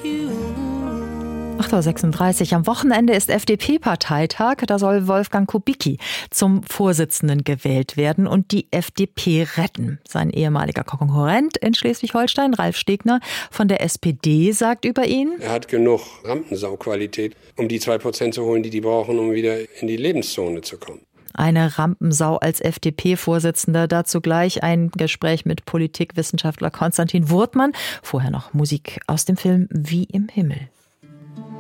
8:36 Uhr. Am Wochenende ist FDP-Parteitag. Da soll Wolfgang Kubicki zum Vorsitzenden gewählt werden und die FDP retten. Sein ehemaliger Konkurrent in Schleswig-Holstein, Ralf Stegner von der SPD, sagt über ihn: Er hat genug Rampensau-Qualität, um die 2% zu holen, die die brauchen, um wieder in die Lebenszone zu kommen. Eine Rampensau als FDP-Vorsitzender. Dazu gleich ein Gespräch mit Politikwissenschaftler Konstantin Wurtmann. Vorher noch Musik aus dem Film Wie im Himmel.